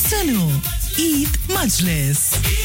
Sano Eid Majlis.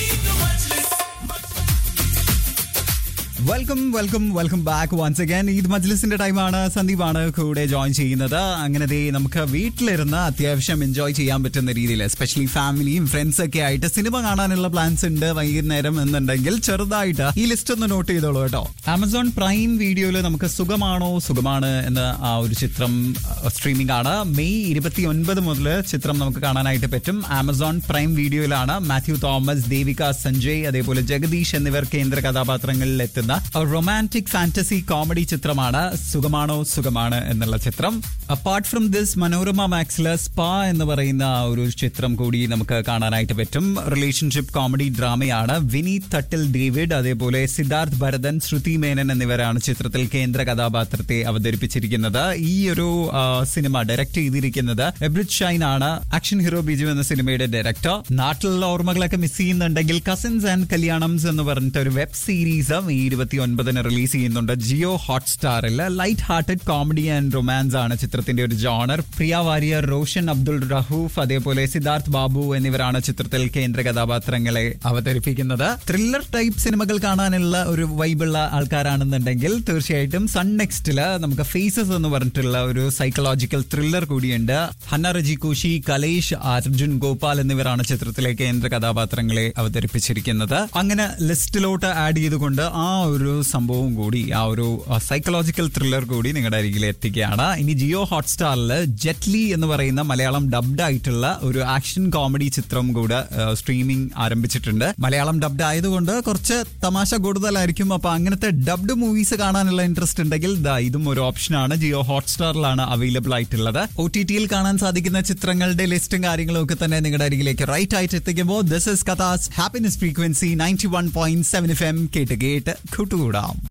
Welcome back once again. Eid മജ്ലിസിന്റെ ടൈമാണ്. സന്ദീപാണ് കൂടെ join ചെയ്യുന്നത്. അങ്ങനെ നമുക്ക് വീട്ടിലിരുന്ന് അത്യാവശ്യം എൻജോയ് ചെയ്യാൻ പറ്റുന്ന രീതിയിൽ, എസ്പെഷ്യലി ഫാമിലിയും ഫ്രണ്ട്സ് ഒക്കെ ആയിട്ട് സിനിമ കാണാനുള്ള പ്ലാൻസ് ഉണ്ട് വൈകുന്നേരം എന്നുണ്ടെങ്കിൽ ചെറുതായിട്ട് ഈ ലിസ്റ്റ് ഒന്ന് നോട്ട് ചെയ്തോളൂ കേട്ടോ. ആമസോൺ പ്രൈം വീഡിയോയിൽ നമുക്ക് സുഖമാണ് എന്ന ആ ഒരു ചിത്രം സ്ട്രീമിംഗ് ആണ്. മെയ് 29 മുതൽ ചിത്രം നമുക്ക് കാണാനായിട്ട് പറ്റും. Amazon prime വീഡിയോയിലാണ്. Mathew Thomas, Devika Sanjay, അതേപോലെ ജഗദീഷ് എന്നിവർ കേന്ദ്ര കഥാപാത്രങ്ങളിൽ എത്തുന്ന റൊമാൻറ്റിക് ഫാന്റസി കോമഡി ചിത്രമാണ് സുഖമാണ് എന്നുള്ള ചിത്രം. Apart from this, Manorama മാക്സില് spa എന്ന് പറയുന്ന ഒരു ചിത്രം കൂടി നമുക്ക് കാണാനായിട്ട് പറ്റും. Relationship comedy ഡ്രാമയാണ്. വിനീത് തട്ടിൽ ഡേവിഡ്, അതേപോലെ സിദ്ധാർത്ഥ് ഭരതൻ, ശ്രുതി മേനൻ എന്നിവരാണ് ചിത്രത്തിൽ കേന്ദ്ര കഥാപാത്രത്തെ അവതരിപ്പിച്ചിരിക്കുന്നത്. ഈ ഒരു സിനിമ ഡയറക്ട് ചെയ്തിരിക്കുന്നത് എബ്രിഡ് ഷൈൻ ആണ്. ആക്ഷൻ ഹീറോ ബിജു എന്ന സിനിമയുടെ ഡയറക്ടർ. നാട്ടിലുള്ള ഓർമ്മകളൊക്കെ മിസ് ചെയ്യുന്നുണ്ടെങ്കിൽ കസിൻസ് ആൻഡ് കല്യാണംസ് എന്ന് പറഞ്ഞിട്ട് ഒരു വെബ് സീരീസ് മെയ് 29 റിലീസ് ചെയ്യുന്നുണ്ട് Jio ഹോട്ട്സ്റ്റാറിൽ. Light hearted comedy and romance ആണ് ചിത്രത്തിന്റെ ഒരു ജോണർ. പ്രിയ വാര്യർ, റോഷൻ അബ്ദുൾ റഹൂഫ്, അതേപോലെ സിദ്ധാർത്ഥ് ബാബു എന്നിവരാണ് ചിത്രത്തിൽ കേന്ദ്ര കഥാപാത്രങ്ങളെ അവതരിപ്പിക്കുന്നത്. ത്രില്ലർ ടൈപ്പ് സിനിമകൾ കാണാനുള്ള ഒരു വൈബുള്ള ആൾക്കാരാണെന്നുണ്ടെങ്കിൽ തീർച്ചയായിട്ടും സൺ നെക്സ്റ്റില് നമുക്ക് ഫേസസ് എന്ന് പറഞ്ഞിട്ടുള്ള ഒരു സൈക്കോളജിക്കൽ ത്രില്ലർ കൂടിയുണ്ട്. ഹന്ന റജി കോശി, കലേഷ്, അർജുൻ ഗോപാൽ എന്നിവരാണ് ചിത്രത്തിലെ കേന്ദ്ര കഥാപാത്രങ്ങളെ അവതരിപ്പിച്ചിരിക്കുന്നത്. അങ്ങനെ ലിസ്റ്റിലോട്ട് ആഡ് ചെയ്തുകൊണ്ട് ആ ഒരു സംഭവം കൂടി, ആ ഒരു സൈക്കോളജിക്കൽ ത്രില്ലർ കൂടി നിങ്ങളുടെ അരികിൽ എത്തിക്കുകയാണ്. ഇനി ജിയോ ഹോട്ട്സ്റ്റാറിൽ ജെറ്റ്ലി എന്ന് പറയുന്ന മലയാളം ഡബ്ഡ് ആയിട്ടുള്ള ഒരു ആക്ഷൻ കോമഡി ചിത്രം കൂടെ സ്ട്രീമിംഗ് ആരംഭിച്ചിട്ടുണ്ട്. മലയാളം ഡബ്ഡ് ആയതുകൊണ്ട് കുറച്ച് തമാശ കൂടുതലായിരിക്കും. അപ്പൊ അങ്ങനത്തെ ഡബ്ഡ് മൂവീസ് കാണാനുള്ള ഇൻട്രസ്റ്റ് ഉണ്ടെങ്കിൽ ഇതും ഒരു ഓപ്ഷനാണ്. ജിയോ ഹോട്ട്സ്റ്റാറിലാണ് അവൈലബിൾ ആയിട്ടുള്ളത്. OTT-യിൽ കാണാൻ സാധിക്കുന്ന ചിത്രങ്ങളുടെ ലിസ്റ്റും കാര്യങ്ങളും ഒക്കെ തന്നെ നിങ്ങളുടെ അരികിലേക്ക് റൈറ്റ് ആയിട്ട് എത്തിക്കുമ്പോൾ this is കഥാസ് happiness frequency 91.7 FM കേട്ട് കൂട്ടുകൂടാം.